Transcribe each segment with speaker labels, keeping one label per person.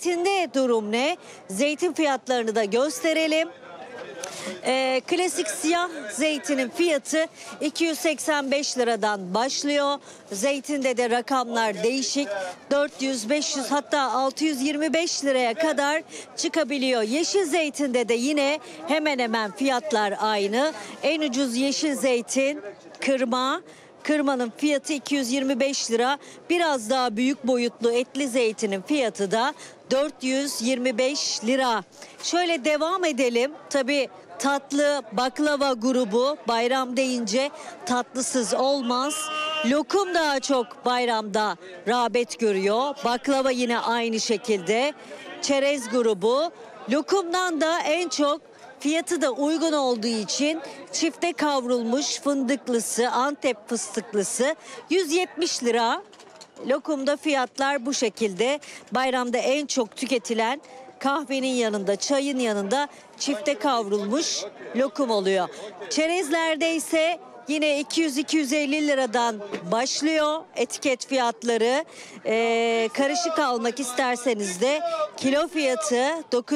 Speaker 1: Zeytinde durum ne? Zeytin fiyatlarını da gösterelim. Klasik siyah zeytinin fiyatı 285 liradan başlıyor. Zeytinde de rakamlar değişik. 400, 500 hatta 625 liraya kadar çıkabiliyor. Yeşil zeytinde de yine hemen hemen fiyatlar aynı. En ucuz yeşil zeytin kırma. Kırmanın fiyatı 225 lira. Biraz daha büyük boyutlu etli zeytinin fiyatı da 425 lira. Şöyle devam edelim. Tabii tatlı baklava grubu bayram deyince tatlısız olmaz. Lokum daha çok bayramda rağbet görüyor. Baklava yine aynı şekilde. Çerez grubu. Lokumdan da en çok fiyatı da uygun olduğu için çifte kavrulmuş fındıklısı, Antep fıstıklısı 170 lira. Lokumda fiyatlar bu şekilde. Bayramda en çok tüketilen kahvenin yanında, çayın yanında çifte kavrulmuş lokum oluyor. Çerezlerde ise yine 200-250 liradan başlıyor etiket fiyatları. Karışık almak isterseniz de kilo fiyatı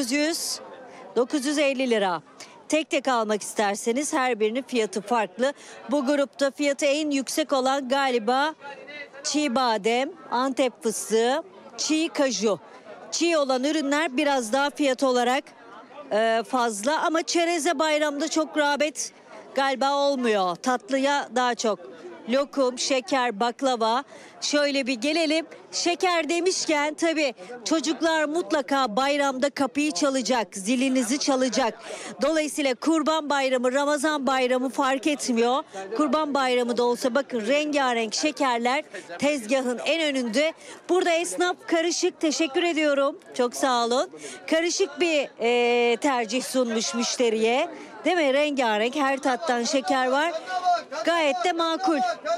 Speaker 1: 950 lira. Tek tek almak isterseniz her birinin fiyatı farklı. Bu grupta fiyatı en yüksek olan galiba çiğ badem, Antep fıstığı, çiğ kaju. Çiğ olan ürünler biraz daha fiyat olarak fazla ama çereze bayramda çok rağbet galiba olmuyor. Tatlıya daha çok. Lokum, şeker, baklava. Şöyle bir gelelim. Şeker demişken tabii çocuklar mutlaka bayramda kapıyı çalacak, zilinizi çalacak. Dolayısıyla Kurban Bayramı, Ramazan Bayramı fark etmiyor. Kurban Bayramı da olsa bakın rengarenk şekerler tezgahın en önünde. Burada esnaf karışık, teşekkür ediyorum. Çok sağ olun. Karışık bir tercih sunmuş müşteriye. Değil mi? Rengarenk her tattan şeker var. Gayet de makul.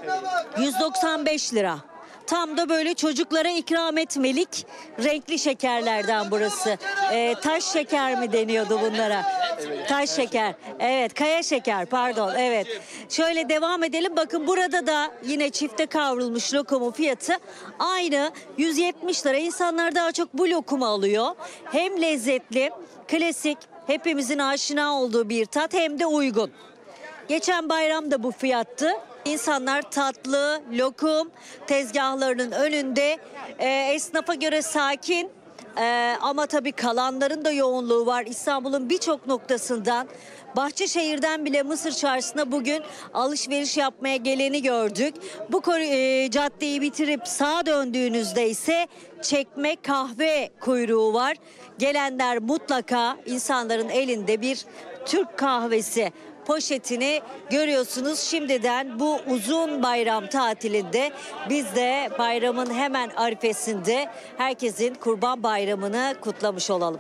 Speaker 1: 195 lira. Tam da böyle çocuklara ikram etmelik renkli şekerlerden burası. Taş şeker mi deniyordu bunlara? Taş şeker. Evet, kaya şeker pardon. Evet. Şöyle devam edelim. Bakın burada da yine çifte kavrulmuş lokumun fiyatı aynı 170 lira. İnsanlar daha çok bu lokumu alıyor. Hem lezzetli, klasik, hepimizin aşina olduğu bir tat hem de uygun. Geçen bayram da bu fiyattı. İnsanlar tatlı, lokum tezgahlarının önünde. Esnafa göre sakin ama tabii kalanların da yoğunluğu var. İstanbul'un birçok noktasından, Bahçeşehir'den bile Mısır Çarşısı'na bugün alışveriş yapmaya geleni gördük. Bu caddeyi bitirip sağa döndüğünüzde ise çekme kahve kuyruğu var. Gelenler mutlaka insanların elinde bir Türk kahvesi poşetini görüyorsunuz. Şimdiden bu uzun bayram tatilinde biz de bayramın hemen arifesinde herkesin Kurban Bayramı'nı kutlamış olalım.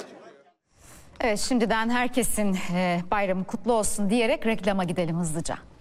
Speaker 2: Evet, şimdiden herkesin bayramı kutlu olsun diyerek reklama gidelim hızlıca.